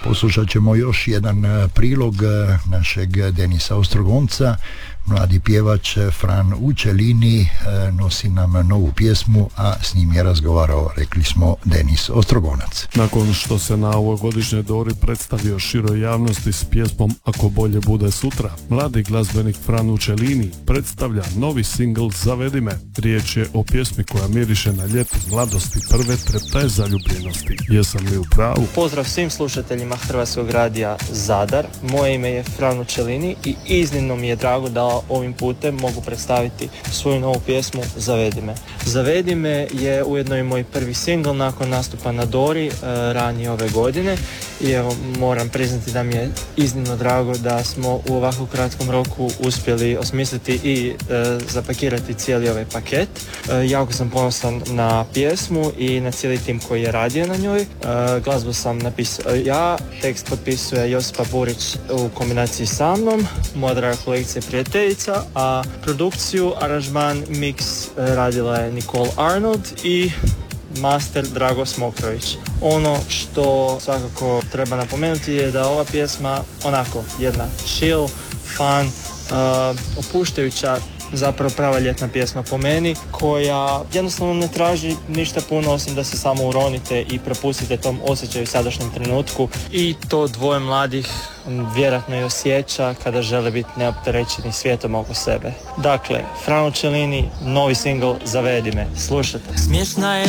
Poslušat ćemo još jedan prilog našeg Denisa Ostrogonca. Mladi pjevač Fran Ucellini nosi nam novu pjesmu, a s njim je razgovarao, rekli smo, Denis Ostrogonac. Nakon što se na ovogodišnjoj Dori predstavio široj javnosti s pjesmom Ako bolje bude sutra, mladi glazbenik Fran Ucellini predstavlja novi singl Zavedi me. Riječ je o pjesmi koja miriše na ljeto, mladosti, prve treptaje zaljubljenosti. Jesam li u pravu? Pozdrav svim slušateljima Hrvatskog radija Zadar. Moje ime je Fran Ucellini i iznimno mi je drago da ovim putem mogu predstaviti svoju novu pjesmu Zavedi me. Zavedi me je ujedno i moj prvi singl nakon nastupa na Dori ranije ove godine i evo moram priznati da mi je iznimno drago da smo u ovako kratkom roku uspjeli osmisliti i zapakirati cijeli ovaj paket. Jako sam ponosan na pjesmu i na cijeli tim koji je radio na njoj. Glazbu sam napisao ja, tekst potpisuje Josipa Burić u kombinaciji sa mnom, moja draga kolegica i prijateljica, a produkciju, aranžman, mix radila je Nicole Arnold i master Drago Smokrović. Ono što svakako treba napomenuti je da ova pjesma onako jedna chill, fun, opuštajuća, zapravo prava ljetna pjesma po meni, koja jednostavno ne traži ništa puno osim da se samo uronite i prepustite tom osjećaju sadašnjem trenutku, i to dvoje mladih vjerojatno i osjeća kada žele biti neopterećeni svijetom oko sebe. Dakle, Fran Ucellini, novi singl Zavedi me. Slušajte. Smiješna je